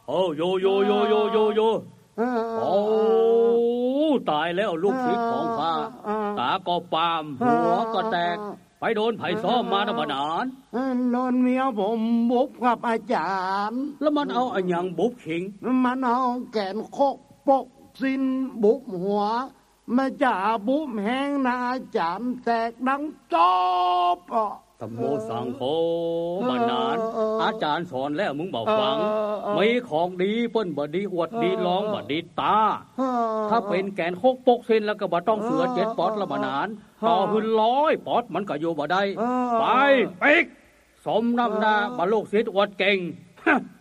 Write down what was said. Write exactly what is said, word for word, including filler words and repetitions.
เออโยโยโยโยโยโยโอ้ตายแล้วลูกศิษย์ของข้าตาก็ปามหัวก็แตกไปโดนไผ่ซ้อมมานะบนานโดนเมียผมบุบกับอาจารย์แล้วมันเอาอันยังบุบขิงมันเอาแกนโคกปกสินบุบหัวมาจ่าบุบแห้งนะอาจารย์แตกดังจบธรรมโมสังโฆบานานอาจารย์สอนแล้วมึงบอกฟังไม่ของดีเปิ้นบ่ดีอวดดีร้องบ่ดีตาถ้าเป็นแกนโคกปกสินแล้วก็บ่ต้องเสือเจ็ดปอดละบานานต่อขึ้นร้อยปอดมันก็อยู่บ่ได้ไปปิกสมน้ำหน้าบ่ลูกศิษย์อวดเก่ง